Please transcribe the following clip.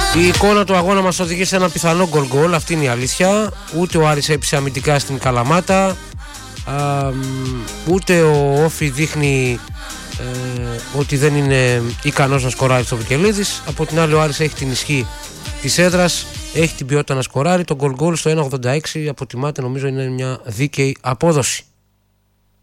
Η εικόνα του αγώνα μας οδηγεί σε ένα πιθανό γκολ, αυτή είναι η αλήθεια. Ούτε ο Άρης έπεισε αμυντικά στην Καλαμάτα, ούτε ο Όφι δείχνει ότι δεν είναι ικανός να σκοράρει στο Βικελίδης. Από την άλλη ο Άρης έχει την ισχύ της έδρας, έχει την ποιότητα να σκοράρει. Το γκολ στο 1.86 αποτιμάται, νομίζω είναι μια δίκαιη απόδοση.